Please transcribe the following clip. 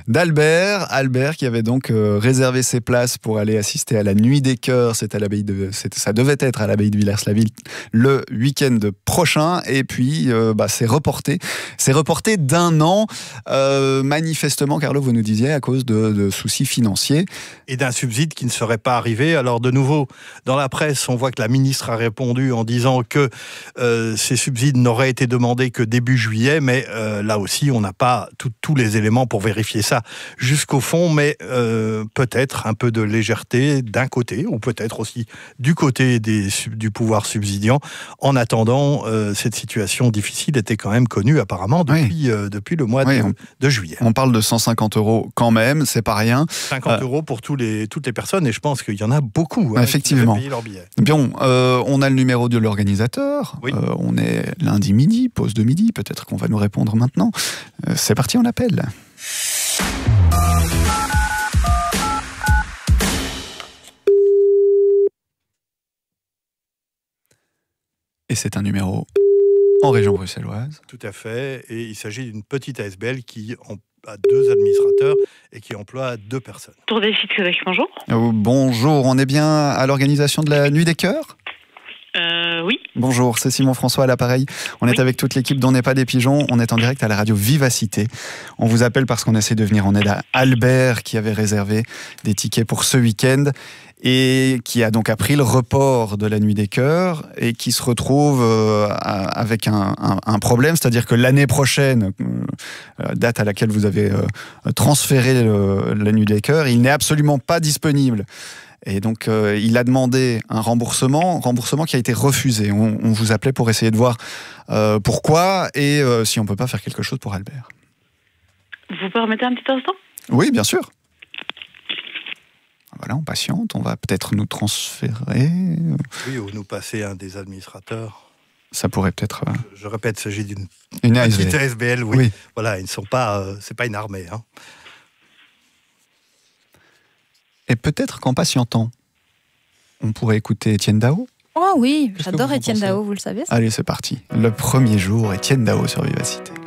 d'Albert. Albert qui avait donc réservé ses places pour aller assister à la Nuit des Chœurs. Ça devait être à l'abbaye de Villers-la-Ville le week-end prochain. Et puis, c'est reporté. C'est reporté d'1 an. Manifestement, Carlo, vous nous disiez, à cause de soucis financiers. Et d'un subside qui ne serait pas arrivé. Alors, de nouveau, dans la presse, on voit que la ministre a répondu en disant que ces subsides n'auraient été demandés que début juillet. Mais là aussi, on n'a pas tous les éléments pour vérifier ça jusqu'au fond. Mais peut-être un peu de légèreté d'un côté, ou peut-être aussi du côté du pouvoir subsidiant. En attendant, cette situation difficile était quand même connue apparemment depuis le mois de juillet. On parle de 150 € quand même, c'est pas rien. 50 € pour toutes les personnes, et je pense qu'il y en a beaucoup. Effectivement. Qui payent leur billet. Bien, on a le numéro de l'organisateur. Oui. On est lundi midi, pause de midi. Peut-être qu'on va nous répondre maintenant. C'est parti, on appelle. Et c'est un numéro en région bruxelloise. Tout à fait. Et il s'agit d'une petite ASBL qui a 2 administrateurs et qui emploie 2 personnes. Tour des Fixes, bonjour. Bonjour, on est bien à l'organisation de la Nuit des Chœurs ? Oui. Bonjour, c'est Simon François à l'appareil. On est avec toute l'équipe d'On n'est pas des pigeons. On est en direct à la radio Vivacité. On vous appelle parce qu'on essaie de venir en aide à Albert qui avait réservé des tickets pour ce week-end et qui a donc appris le report de la Nuit des Chœurs et qui se retrouve avec un problème, c'est-à-dire que l'année prochaine, date à laquelle vous avez transféré la Nuit des Chœurs, il n'est absolument pas disponible. Et donc, il a demandé un remboursement qui a été refusé. On vous appelait pour essayer de voir pourquoi et si on ne peut pas faire quelque chose pour Albert. Vous permettez un petit instant ? Oui, bien sûr. Voilà, on patiente, on va peut-être nous transférer. Oui, ou nous passer un des administrateurs. Ça pourrait peut-être... Je répète, il s'agit d'une ASBL. petite ASBL, oui. Voilà, ils ne sont pas... c'est pas une armée, hein. Et peut-être qu'en patientant, on pourrait écouter Étienne Dao. Oh oui, Qu'est-ce j'adore que vous en Étienne pensez ? Dao, vous le savez ça ? Allez, c'est parti. Le premier jour, Étienne Dao sur Vivacité.